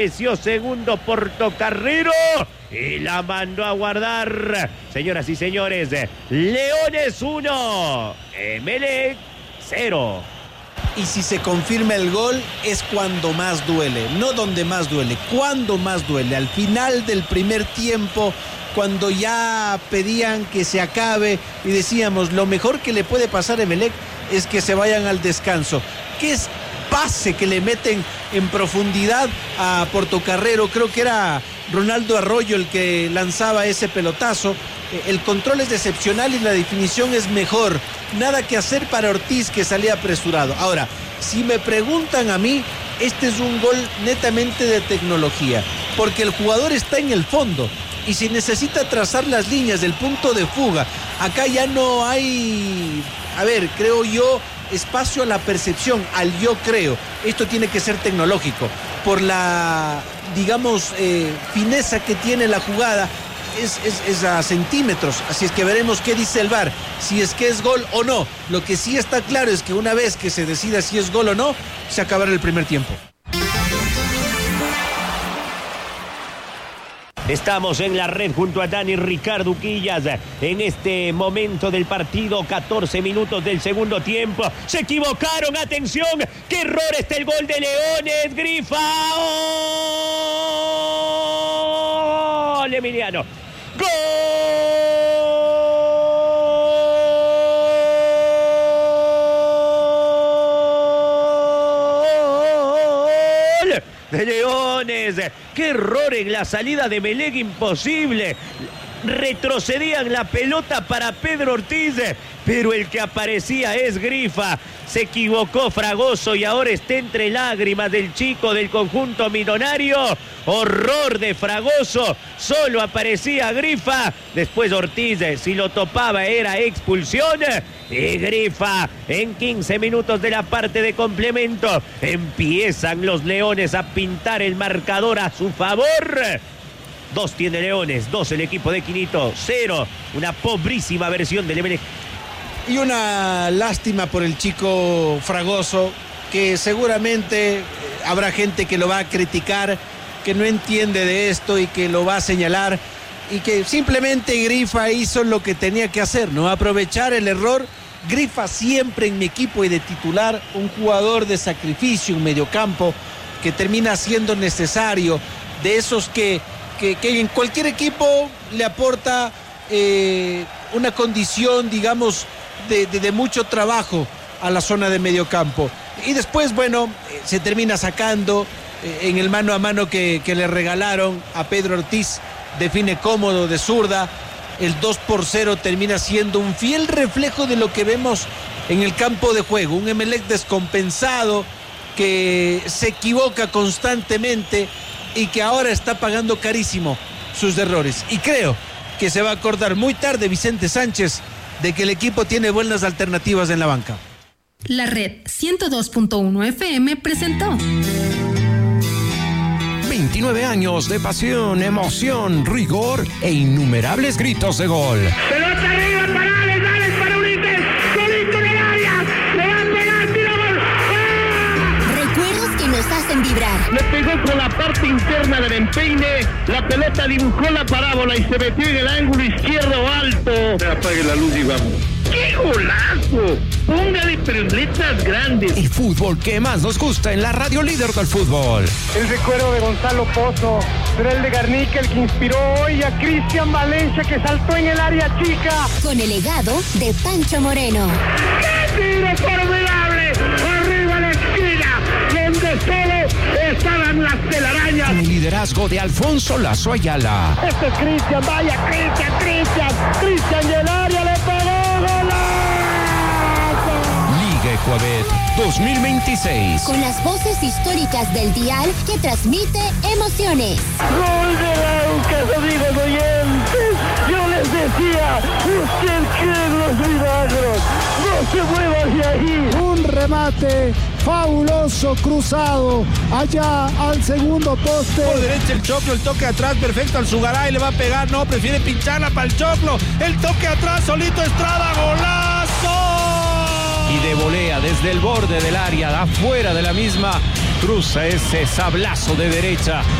Segundo Portocarrero y la mandó a guardar. Señoras y señores, Leones 1, Emelec 0. Y si se confirma el gol es cuando más duele, no donde más duele, cuando más duele. Al final del primer tiempo, cuando ya pedían que se acabe y decíamos lo mejor que le puede pasar a Emelec es que se vayan al descanso. ¿Qué es pase que le meten en profundidad a Portocarrero? Creo que era Ronaldo Arroyo el que lanzaba ese pelotazo. El control es excepcional y la definición es mejor. Nada que hacer para Ortiz, que salía apresurado. Ahora, si me preguntan a mí, este es un gol netamente de tecnología, porque el jugador está en el fondo y si necesita trazar las líneas del punto de fuga, acá ya no hay, creo yo, espacio a la percepción, al yo creo. Esto tiene que ser tecnológico por la, digamos, fineza que tiene la jugada. Es a centímetros, así es que veremos qué dice el VAR, si es que es gol o no. Lo que sí está claro es que una vez que se decida si es gol o no, se acabará el primer tiempo. Estamos en la red junto a Dani Ricardo Quillas. En este momento del partido, 14 minutos del segundo tiempo. Se equivocaron, atención. ¡Qué error! Está el gol de Leones. Grifa. ¡Gol! Emiliano. ¡Gol! De Leones. ¡Qué error en la salida de Emelec! Imposible. Retrocedían la pelota para Pedro Ortiz, pero el que aparecía es Grifa. Se equivocó Fragoso y ahora está entre lágrimas del chico del conjunto millonario. Horror de Fragoso, solo aparecía Grifa. Después Ortiz, si lo topaba era expulsión. Y Grifa, en 15 minutos de la parte de complemento, empiezan los Leones a pintar el marcador a su favor. 2 tiene Leones, 2 el equipo de Quinito, 0, una pobrísima versión del Emelec. Y una lástima por el chico Fragoso, que seguramente habrá gente que lo va a criticar, que no entiende de esto y que lo va a señalar, y que simplemente Grifa hizo lo que tenía que hacer, ¿no? Aprovechar el error. Grifa siempre en mi equipo y de titular, un jugador de sacrificio, un mediocampo que termina siendo necesario, de esos que en cualquier equipo le aporta una condición, digamos, de mucho trabajo a la zona de mediocampo. Y después, bueno, se termina sacando en el mano a mano que le regalaron a Pedro Ortiz, define cómodo de zurda. El 2-0 termina siendo un fiel reflejo de lo que vemos en el campo de juego. Un Emelec descompensado que se equivoca constantemente y que ahora está pagando carísimo sus errores. Y creo que se va a acordar muy tarde Vicente Sánchez de que el equipo tiene buenas alternativas en la banca. La red 102.1 FM presentó 29 años de pasión, emoción, rigor e innumerables gritos de gol. Pelota arriba, Parales, dale para Ulises, solito en el área, le va a pegar, tira gol. ¡Ah! Recuerdos que nos hacen vibrar. Le pegó con la parte interna del empeine, la pelota dibujó la parábola y se metió en el ángulo izquierdo alto. Apague la luz y vamos. ¡Qué golazo! Póngale pero en letras grandes. El fútbol que más nos gusta en la radio líder del fútbol. El recuerdo de Gonzalo Pozo, será el de Garnica el que inspiró hoy a Cristian Valencia, que saltó en el área chica. Con el legado de Pancho Moreno. ¡Qué tiro formidable! ¡Arriba a la esquina! Donde solo estaban las telarañas. Con el liderazgo de Alfonso Lazo Ayala. Este es Cristian, vaya Cristian y el área le pegó. Liga Ecuavet 2026. Con las voces históricas del dial que transmite emociones. Gol de Aucas, amigos oyentes. Yo les decía, usted cree en los milagros. No se mueva de ahí. Un remate fabuloso, cruzado, allá al segundo poste. Por derecha el Choclo, el toque atrás, perfecto al Zugaray, le va a pegar, no, prefiere pincharla para el Choclo. El toque atrás, solito Estrada, golazo. y de volea desde el borde del área, afuera de la misma, cruza ese sablazo de derecha